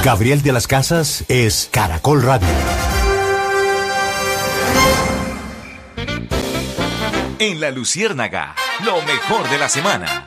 Gabriel de las Casas es Caracol Radio. En La Luciérnaga, lo mejor de la semana.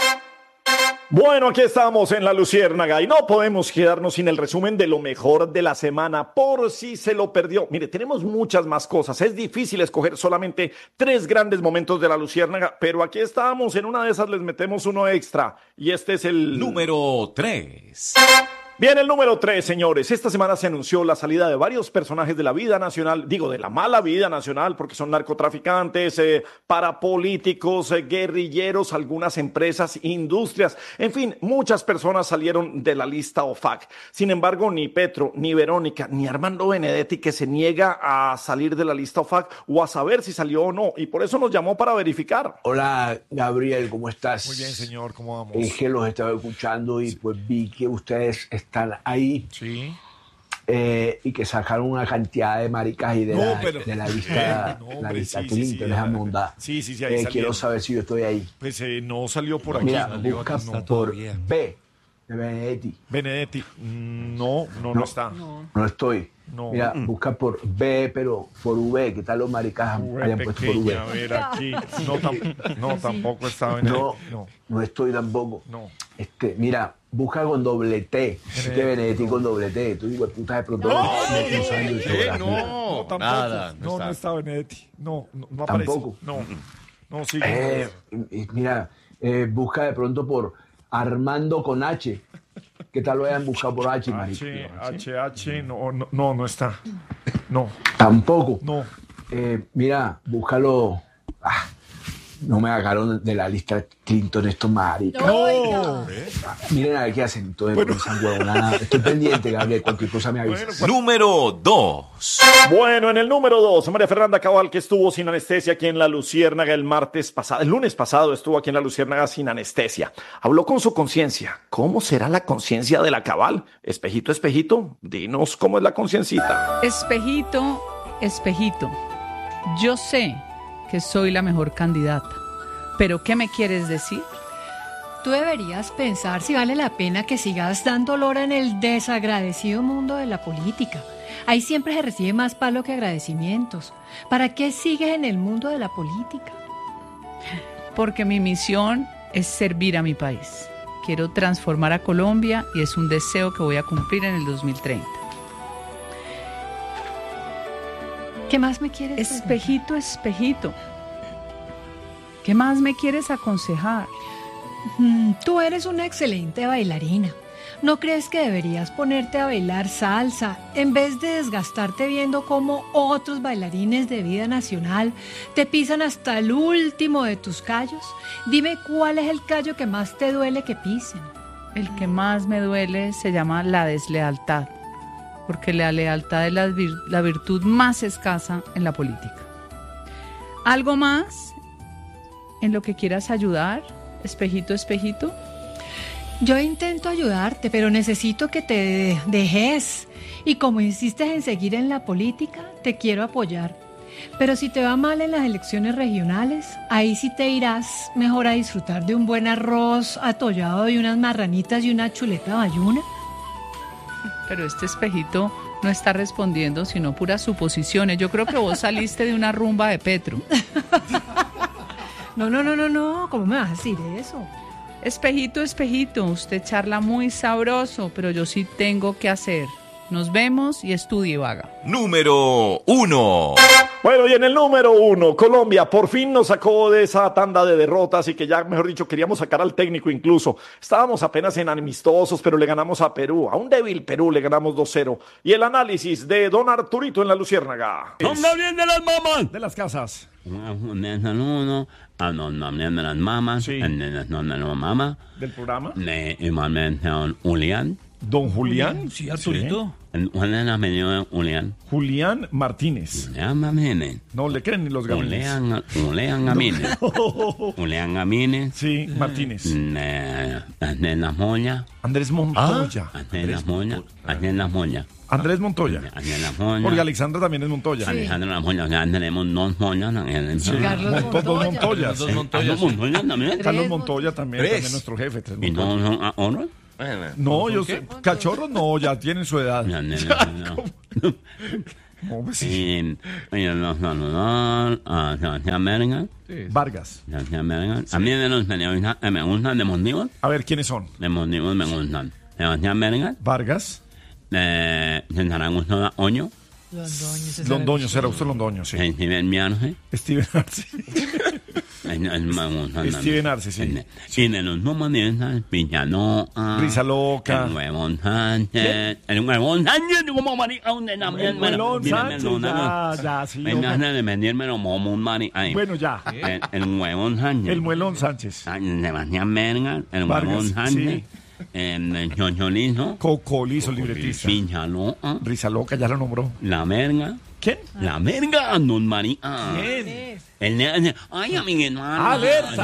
Bueno, aquí estamos en La Luciérnaga y no podemos quedarnos sin el resumen de lo mejor de la semana por si se lo perdió. Mire, tenemos muchas más cosas. Es difícil escoger solamente 3 grandes momentos de La Luciérnaga, pero aquí estamos. En una de esas les metemos uno extra y este es el número 3. Bien, el número 3, señores. Esta semana se anunció la salida de varios personajes de la vida nacional, de la mala vida nacional, porque son narcotraficantes, parapolíticos, guerrilleros, algunas empresas, industrias, en fin, muchas personas salieron de la lista OFAC. Sin embargo, ni Petro, ni Verónica, ni Armando Benedetti, que se niega a salir de la lista OFAC o a saber si salió o no, y por eso nos llamó para verificar. Hola, Gabriel, ¿cómo estás? Muy bien, señor, ¿cómo vamos? Es que los estaba escuchando y pues vi que ustedes están ahí, sí. Y que sacaron una cantidad de maricas y de la lista, la lista Clinton, déjame mondar. Sí, ahí quiero saber si yo estoy ahí. Pues no salió por aquí. Mira, busca por B de Benedetti. Benedetti, no está. No estoy. No. Mira, busca por B, pero por V. ¿Qué tal los maricas hayan puesto por V? A ver, aquí. No, tampoco está Benedetti. No estoy tampoco. No. Mira, busca con doble T. Benedetti con doble T. Tú digo, puta de pronto. No, tampoco. Nada, no está Benedetti. No aparece. Tampoco. No, sí. Mira, busca de pronto por Armando con H. ¿Qué tal lo hayan buscado por H, marico? H, no está. No. Tampoco. No. Mira, búscalo. No me sacaron de la lista Clinton estos maricas. No. Miren a ver qué hacen. Estoy pendiente, Gabriel. Cualquier cosa me avisa. Número 2. Bueno, en el número 2, María Fernanda Cabal, que estuvo sin anestesia aquí en La Luciérnaga el lunes pasado estuvo aquí en La Luciérnaga sin anestesia. Habló con su conciencia. ¿Cómo será la conciencia de la Cabal? Espejito, espejito, dinos cómo es la conciencita. Espejito, espejito, yo sé que soy la mejor candidata, pero ¿qué me quieres decir? Tú deberías pensar si vale la pena que sigas dando lora en el desagradecido mundo de la política. Ahí siempre se recibe más palo que agradecimientos. ¿Para qué sigues en el mundo de la política? Porque mi misión es servir a mi país. Quiero transformar a Colombia y es un deseo que voy a cumplir en el 2030. ¿Qué más me quieres decir? Espejito, espejito, ¿qué más me quieres aconsejar? Tú eres una excelente bailarina. ¿No crees que deberías ponerte a bailar salsa en vez de desgastarte viendo cómo otros bailarines de vida nacional te pisan hasta el último de tus callos? Dime cuál es el callo que más te duele que pisen. El que más me duele se llama la deslealtad, porque la lealtad es la virtud más escasa en la política. ¿Algo más en lo que quieras ayudar, espejito, espejito? Yo intento ayudarte, pero necesito que te dejes. Y como insistes en seguir en la política, te quiero apoyar. Pero si te va mal en las elecciones regionales, ahí sí te irás mejor a disfrutar de un buen arroz atollado de unas marranitas y una chuleta bayuna. Pero este espejito no está respondiendo, sino puras suposiciones. Yo creo que vos saliste de una rumba de Petro. No. ¿Cómo me vas a decir eso? Espejito, espejito, usted charla muy sabroso, pero yo sí tengo que hacer. Nos vemos y estudie vaga. Número 1. Bueno, y en el número 1, Colombia por fin nos sacó de esa tanda de derrotas y que ya, mejor dicho, queríamos sacar al técnico incluso. Estábamos apenas en amistosos, pero le ganamos a Perú. A un débil Perú le ganamos 2-0. Y el análisis de don Arturito en La Luciérnaga. ¡Ponga bien de las mamás! De las casas. Las mamás, Sí. no mamá. ¿Del programa? Igualmente Julián. Don Julián. Sí, Arturito. Julián. Julián Martínez. No le creen ni los gamines. Julián Gamines. Sí, Martínez. Las Moñas. Andrés Montoya. Las Moñas. Andrés Montoya. Porque Alexandra también es Montoya. Sí. Alejandro Las Moñas. Tenemos dos Moñas. Sí, Carlos dos Montoyas. Dos Montoyas. Carlos Montoya también. Carlos Montoya también, Tres. también nuestro jefe. Tres ¿Y Montoya. todos son ahora? No, yo sé. Cachorros no, ya tienen su edad. No, no, no, no. ¿Cómo pues sí? Ellos nos saludan a Sebastián Bergan. Vargas. Sebastián Bergan. A mí de los periodistas me gustan, de Mondivos. A ver, ¿quiénes son? De Mondivos me gustan. Sebastián Bergan. Vargas. César Augusto Oño. Londoño, será usted Londoño, sí. Steven Miarce. Steven Arce. Steven Arce, sí. Y de los nuevos Piñanoa. Risa Loca. El Huevón Sánchez. El Huevón Sánchez, como marica, un de la El Huevón Sánchez, ya, sí. Me hace de vendírmelo como un marica. Bueno, ya. El Huevón Sánchez. El Muelón Sánchez. Sebastián Bergan. El Vargas, Huevón Sánchez. sí. Chocholizo. Cocolizo, libretista. Piñanoa. Risa Loca, ya la nombró. La Verga. ¿Quién? La Verga, don marica. ¿Quién? El nene, ay, amiguito. ¡Alerta!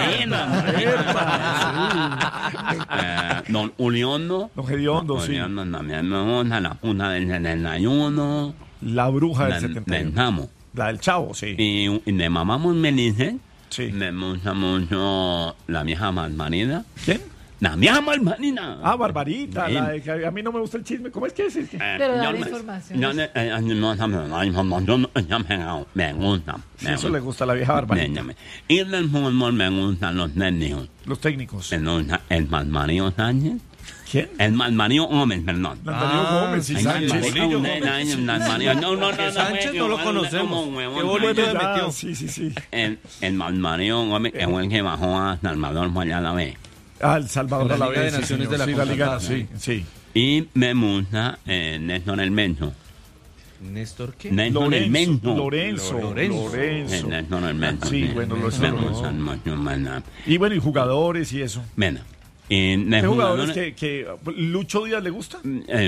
Don Uliondo. Don Gediondo, sí. Uliondo también me gusta, la Junta del 71. La bruja del La 71. Pensamos. La del Chavo, sí. Y de mamá muy felices. Sí. Me gusta mucho la vieja malmarida. ¿Quién? La vieja malmarida. Ah, Barbarita. Sí. La de que a mí no me gusta el chisme. ¿Cómo es que es? Pero da la información. No, la información me gusta. Sí, eso le gusta a la vieja Barbarita. Y del fútbol me gustan los técnicos. Los técnicos. El malmarido Sánchez. ¿Quién? El malmarido Gómez, perdón. Darío Gómez, sí, Ay, Sánchez. No, Sánchez no lo conocemos. Qué bonito le metió. Sí. El malmarido Gómez, que fue el que bajó a Salvador allá a la vez. Ah, El Salvador a la Liga de vez. Sí, Naciones señor. de la Sí, la Liga, CONCACAF, sí. Y me gusta Néstor El Menso. ¿Néstor qué? Néstor El Menso. Lorenzo. Néstor El Menso. Sí, bueno, lo me gustan mucho, mana. Y bueno, y jugadores y eso. Bueno. ¿Qué jugadores que Lucho Díaz le gusta?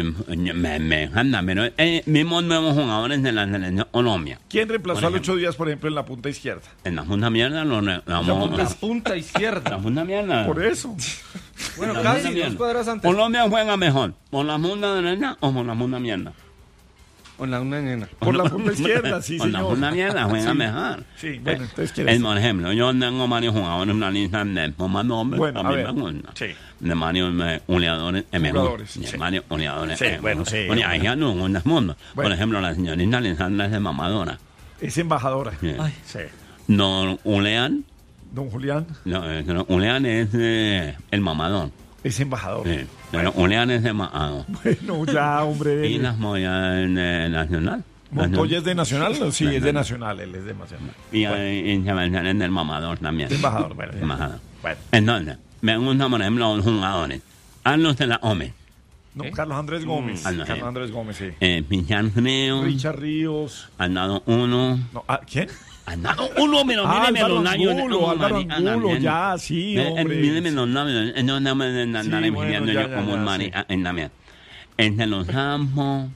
Me encanta, pero mismos nuevos jugadores de la selección Colombia. ¿Quién reemplazó Por a Lucho Díaz, por ejemplo, en la punta izquierda? En la punta mierda La punta izquierda. la punta mierda. Por eso. Bueno, La casi punta 2 cuadras antes. Colombia juega mejor, ¿por la punta derecha o por la punta mierda? Con la una nena. Por la punta izquierda, sí, por señor. la punta mierda juega mejor. Sí, bueno, entonces ¿quieres? Por ejemplo, yo tengo varios jugadores en una lista de más nombres. Bueno, a ver. Me gusta. Sí. De varios goleadores. Jugadores, De sí. varios goleadores. Sí, bueno, sí. Bueno, ahí ya no en el mundo. Por Bueno. ejemplo, la señorita Alessandra es de mamadora. Es embajadora. Sí. Sí. No, Ulean. Don Julián No, Ulean es el mamador. es embajador. Sí. Pero Ulean es de mamador. Bueno, ya, hombre. Y las Moyas Nacional. ¿Montoya es de Nacional? No, sí, es de Nacional. Él es de Nacional. Y Sebastián es del mamador también. De embajador, bueno. ya. Embajador. Bueno. Entonces, me gustan, por ejemplo, los jugadores. Carlos de la Ome. No, Carlos Andrés Gómez. Ah, no, Carlos Andrés Gómez, sí. Pichar Frío. Richard Ríos. Han dado uno. No, ¿quién? Han dado uno, pero míreme Álvaro los labios. Angulo, Álvaro Angulo, ya, sí, hombre. Míreme los labios. No me andar Sí, bueno, envidiando ya, yo ya, como un ya, marica en la mía. Entre los campos.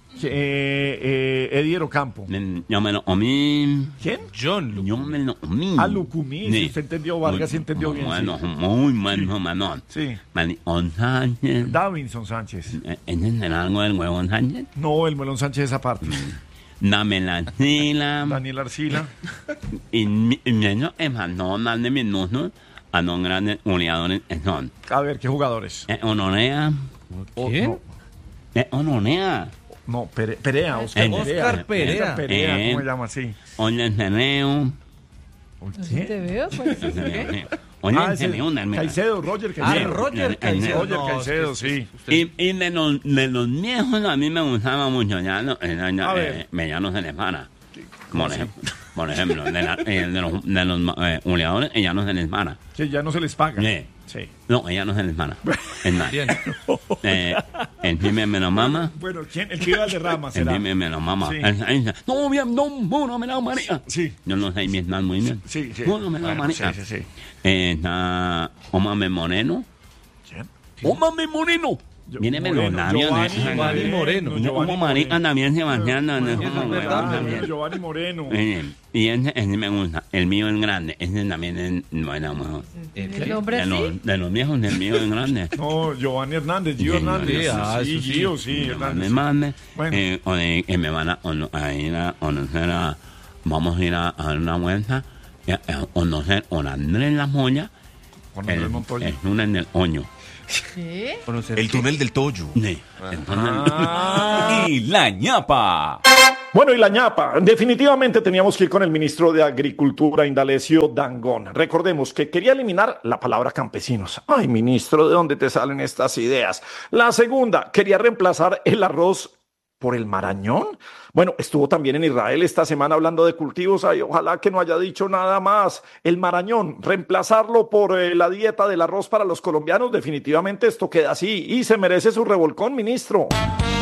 Ediero Campo. Yo me lo comí. ¿Quién? John Luke. Yo me lo comí. Ah, Lucumí, si usted entendió, Vargas sí entendió bien, Bueno, sí. muy bueno, Manón. Sí. Marión Sánchez. Davinson Sánchez. ¿Entienden algo del huevón Sánchez? No, el Melón Sánchez esa parte. Dame la sila. Daniel Arcila. Y menos es no más de minutos a los grandes goleadores que son. A ver, ¿qué jugadores? Honorea. ¿Quién? Honorea. No, Perea, Oscar Oscar Perea. Oscar Perea, ¿cómo se llama así? Oye, Ceneo. Así te veo, pues. Oye, ese Ceneo. Caicedo, Roger Ah, Caicedo. Roger Caicedo. Roger No, Caicedo, es que sí. Y de los viejos a mí me gustaba mucho. Ya no, A ver. ya no se les para. Por ejemplo, de los goleadores, ella no se les para. Que ya no se les paga. Sí. Sí. No, ella no se les para. Es nada. Bien. El primer me lo mama. Bueno, ¿quién? El tío Valderrama El será. primer me lo mama. Sí. No, bien, no me la María. Sí. Yo no sé Vietnam muy bien. Sí, sí. No me la Bueno, María. sí. Está Omame Moreno. ¿Quién? Omame Moreno. Míreme los Moreno, labios. Giovanni Moreno. Como marica también Sebastián. es verdad, También Giovanni Moreno. Y ese me gusta. El mío es grande. Ese también es bueno, mejor. El hombre De los viejos, el mío es grande. No, Giovanni Hernández, Gio Sí, Hernández. sí, Sí, sí. Gio, sí, Me Hernández. mande. Bueno. Me van a ir a conocer vamos a ir a dar una vuelta. A conocer a Andrés La Moya. Juan Manuel Montoya. Es una en el Oño. ¿Qué? El túnel del Toyo. Sí. Y la ñapa. Bueno, y la ñapa. Definitivamente teníamos que ir con el ministro de Agricultura, Indalecio Dangond. Recordemos que quería eliminar la palabra campesinos. Ay, ministro, ¿de dónde te salen estas ideas? La segunda, quería reemplazar el arroz por el marañón. Bueno, estuvo también en Israel esta semana hablando de cultivos. Ay, ojalá que no haya dicho nada más. El marañón, reemplazarlo por la dieta del arroz para los colombianos. Definitivamente esto queda así y se merece su revolcón, ministro.